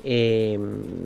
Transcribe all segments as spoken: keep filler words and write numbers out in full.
Eh,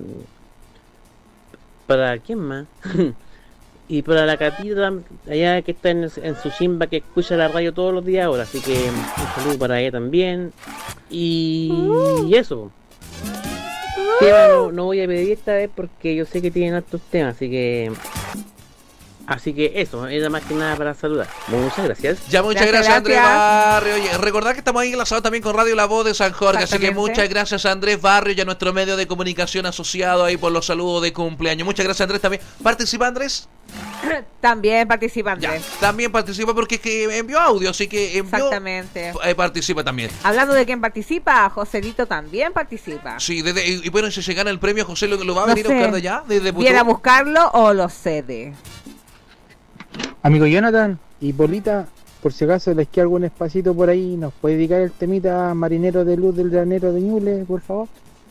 ¿Para quién más? Y para la Catita, allá que está en, en su chimba, que escucha la radio todos los días ahora. Así que un saludo para ella también. Y, y eso. Tema no, no voy a pedir esta vez porque yo sé que tienen altos temas, así que... Así que eso, era más que nada para saludar. Muchas gracias. Ya, muchas gracias, gracias Andrés Barrio. Oye, recordad que estamos ahí enlazados también con Radio La Voz de San Jorge. Así que muchas gracias a Andrés Barrio y a nuestro medio de comunicación asociado ahí por los saludos de cumpleaños. Muchas gracias, Andrés, también. ¿Participa, Andrés? También participa Andrés. Ya, también participa porque es que envió audio, así que envió, exactamente. Eh, participa también. Hablando de quién participa, Joselito también participa. Sí, desde, y, y bueno, si se gana el premio, José lo, lo va a venir no sé. a buscar de allá. Desde ¿Viene a buscarlo o lo cede? Amigo Jonathan y Polita, por si acaso les queda algún espacito por ahí, ¿nos puede dedicar el temita Marinero de Luz del Granero de Ñuble, por favor?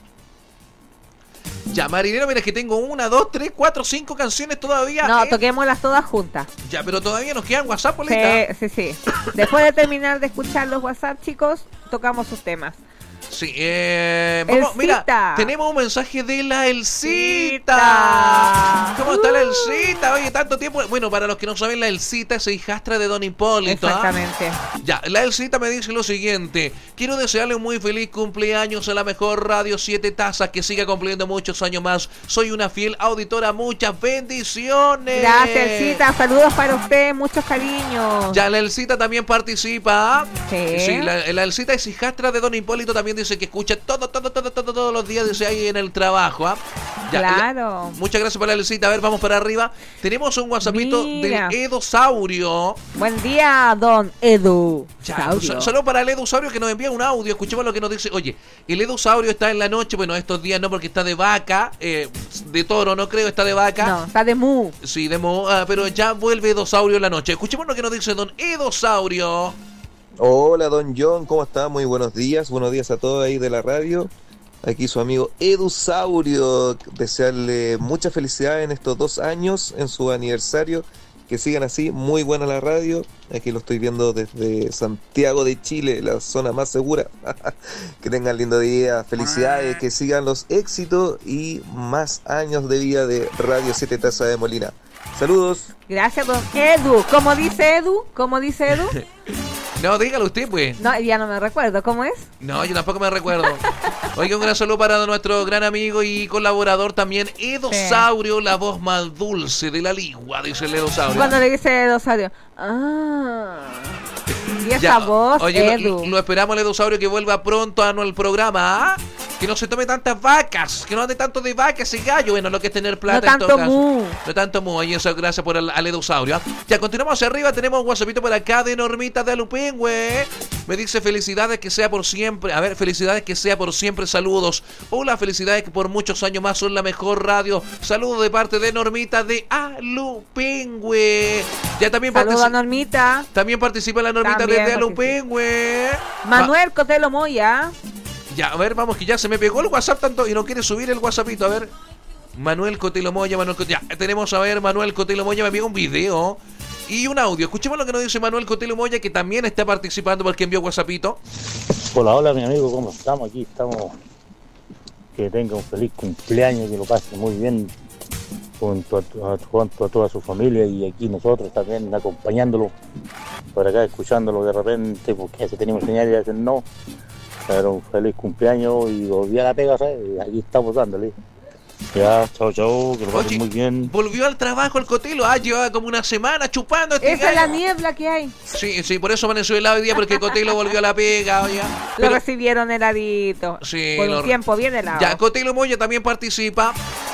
Ya, Marinero, mira, es que tengo una, dos, tres, cuatro, cinco canciones todavía. No, eh. toquémoslas todas juntas. Ya, pero todavía nos quedan WhatsApp, Polita. Sí, sí, sí. Después de terminar de escuchar los WhatsApp, chicos, tocamos sus temas. Sí, eh, vamos, mira, tenemos un mensaje de la Elcita. ¿Cómo está la Elcita? Oye, tanto tiempo. Bueno, para los que no saben, la Elcita es hijastra de Don Hipólito. Exactamente. ¿Ah? Ya, la Elcita me dice lo siguiente: quiero desearle un muy feliz cumpleaños a la mejor Radio Siete Tazas, que siga cumpliendo muchos años más. Soy una fiel auditora, muchas bendiciones. Gracias, Elcita, saludos para usted, muchos cariños. Ya, la Elcita también participa. Sí. Sí, la, la Elcita es hijastra de Don Hipólito, también dice que escucha todo, todo, todo, todo, todos los días, dice ahí en el trabajo. ¿Ah? Ya, claro. La, muchas gracias por la Elcita. A ver, vamos para arriba. Tenemos un WhatsAppito Mira. del Edosaurio. Buen día, don Edu. Ya, solo para el Edosaurio que nos envía un audio. Escuchemos lo que nos dice. Oye, el Edosaurio está en la noche. Bueno, estos días no, porque está de vaca. Eh, de toro, no creo, está de vaca. No, está de mu. Sí, de mu. Ah, pero ya vuelve Edosaurio en la noche. Escuchemos lo que nos dice don Edosaurio. Hola, don John, ¿cómo está? Muy buenos días, buenos días a todos ahí de la radio. Aquí su amigo Edusaurio, desearle mucha felicidad en estos dos años, en su aniversario, que sigan así, muy buena la radio. Aquí lo estoy viendo desde Santiago de Chile, la zona más segura. Que tengan lindo día, felicidades, que sigan los éxitos y más años de vida de Radio Siete Tazas de Molina. Saludos. Gracias, don Edu. ¿Cómo dice Edu? ¿Cómo dice Edu? No, dígalo usted, pues. No, ya no me recuerdo. ¿Cómo es? No, yo tampoco me recuerdo. Oiga, un gran saludo para nuestro gran amigo y colaborador también, Edosaurio, sí. La voz más dulce de la ligua, dice el Edosaurio. Cuando le dice Edosaurio, ah... Y esa ya, voz, oye, Edu. Lo, lo esperamos al Edosaurio que vuelva pronto a el programa, ¿ah? Que no se tome tantas vacas, que no ande tanto de vacas y gallo, bueno, lo que es tener plata. No tanto mu. No tanto mu, y eso gracias por el, al Edosaurio. ¿Ah? Ya, continuamos hacia arriba, tenemos un WhatsAppito por acá de Normita de Alupengüe. Me dice felicidades que sea por siempre, a ver, felicidades que sea por siempre, saludos. Hola, felicidades que por muchos años más son la mejor radio. Saludos de parte de Normita de Alupengüe. Ya también participa. Saludos a Normita. También participa la Normita también desde Alupengüe. Manuel Cotelo Moya. Ya, a ver, vamos, que ya se me pegó el WhatsApp tanto y no quiere subir el WhatsAppito, a ver. Manuel Cotelo Moya, Manuel Cotelo, ya, tenemos, a ver, Manuel Cotelo Moya me envió un video y un audio. Escuchemos lo que nos dice Manuel Cotelo Moya, que también está participando porque envió WhatsAppito. Hola, hola, mi amigo, ¿cómo estamos? Aquí estamos. Que tenga un feliz cumpleaños, que lo pase muy bien junto a, junto a toda su familia y aquí nosotros también acompañándolo por acá, escuchándolo de repente, porque a veces tenemos señales y a veces no. Pero un feliz cumpleaños y volví a la pega, ¿sabes? Y aquí estamos dándole. Ya, chao, chao, que lo pasen muy bien. Volvió al trabajo el Cotelo, ah, llevaba como una semana chupando este Esa gallo. Es la niebla que hay. Sí, sí, por eso amaneció helado hoy día, porque el Cotelo volvió a la pega, oye. Pero... Lo recibieron heladito. Sí. Por un lo... tiempo bien helado. Ya, Cotelo Moya también participa.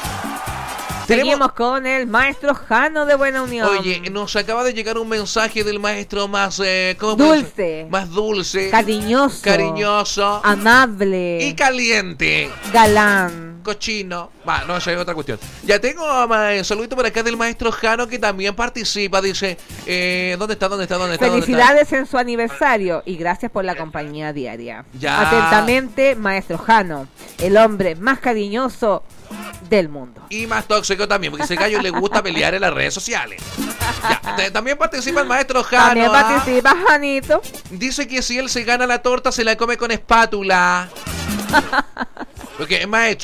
Seguimos Tenemos... con el maestro Jano de Buena Unión. Oye, nos acaba de llegar un mensaje del maestro más... Eh, ¿cómo dulce. Más dulce. Cariñoso. Cariñoso. Amable. Y caliente. Galán. Cochino. Va, no, esa es otra cuestión. Ya tengo un saludito por acá del maestro Jano, que también participa. Dice, eh, ¿dónde está? ¿Dónde está? ¿Dónde está? Felicidades ¿Dónde está? En su aniversario y gracias por la compañía diaria. Ya. Atentamente, maestro Jano, el hombre más cariñoso del mundo. Y más tóxico también, porque ese gallo le gusta pelear en las redes sociales. Ya, t- también participa el maestro Jano. También participa ¿ah? Janito. Dice que si él se gana la torta, se la come con espátula. Porque, maestro,